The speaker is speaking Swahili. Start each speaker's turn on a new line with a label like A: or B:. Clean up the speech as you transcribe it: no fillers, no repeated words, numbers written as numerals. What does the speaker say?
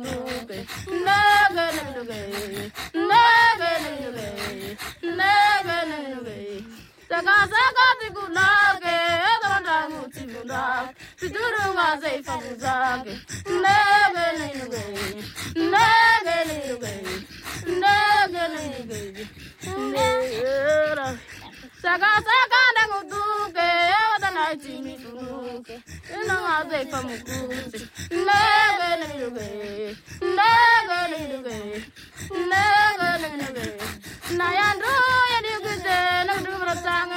A: duke. Nege. Saka tikulake, edonda mutimunda. Pituru mazei famuzake. Nege. Saka nenguduke, edonda chimitunuke. Ina mazei famukuse. Nege. Nayandu yadi gede, nagdu beratang.